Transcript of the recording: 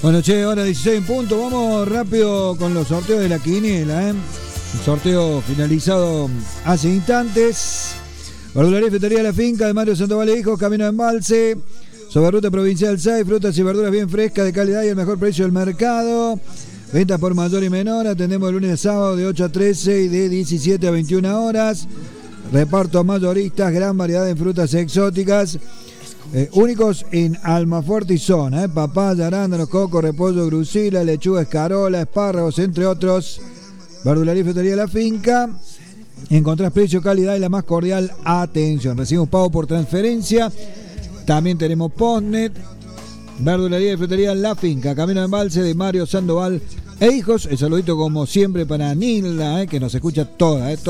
Bueno, che, ahora 16 en punto. Vamos rápido con los sorteos de la quiniela, El sorteo finalizado hace instantes. Verdulería y Frutería La Finca de Mario Sandoval e Hijos, camino de Embalse. Sobre ruta provincial 6, frutas y verduras bien frescas, de calidad y el mejor precio del mercado. Ventas por mayor y menor. Atendemos de lunes a sábado de 8 a 13 y de 17 a 21 horas. Reparto a mayoristas, gran variedad de frutas exóticas. Únicos en Almafuerte y zona. Papaya, arándanos, coco, repollo, grusila, lechuga, escarola, espárragos, entre otros. Verdulería y Frutería La Finca. Encontrás precio, calidad y la más cordial atención. Recibimos pago por transferencia. También tenemos Postnet. Verdulería y Frutería La Finca, camino de Embalse de Mario Sandoval e Hijos. El saludito como siempre para Nilda, que nos escucha toda.